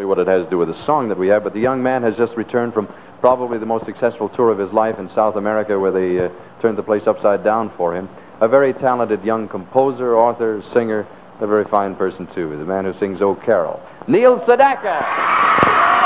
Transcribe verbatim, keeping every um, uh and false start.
what it has to do with the song that we have, but the young man has just returned from probably the most successful tour of his life in South America, where they uh, turned the place upside down for him. A very talented young composer, author, singer, a very fine person, too. The man who sings "Oh Carol," Neil Sedaka.